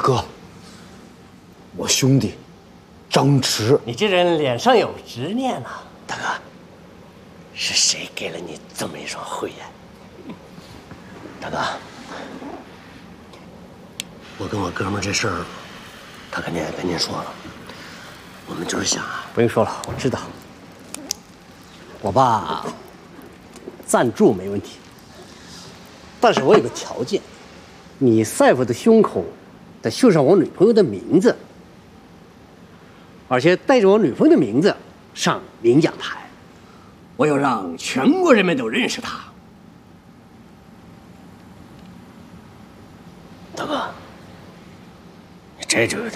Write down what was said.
哥，我兄弟张弛， 你这人脸上有执念呐， 大哥，是谁给了你这么一双慧眼？大哥，我跟我哥们这事儿，他肯定也跟您说了。我们就是想啊， 不用说了，我知道。我爸赞助没问题，但是我有个条件，你赛服的胸口得绣上我女朋友的名字，而且带着我女朋友的名字上领奖台，我要让全国人民都认识她。 大哥，你这就有点。